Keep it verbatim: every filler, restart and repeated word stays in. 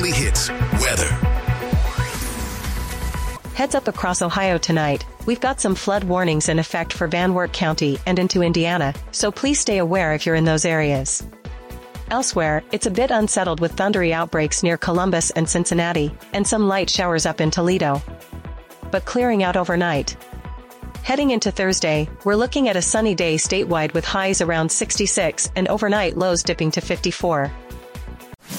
Weekly Hits weather. Heads up across Ohio tonight. We've got some flood warnings in effect for Van Wert County and into Indiana, so please stay aware if you're in those areas. Elsewhere, it's a bit unsettled with thundery outbreaks near Columbus and Cincinnati, and some light showers up in Toledo. But clearing out overnight. Heading into Thursday, we're looking at a sunny day statewide with highs around sixty-six and overnight lows dipping to fifty-four.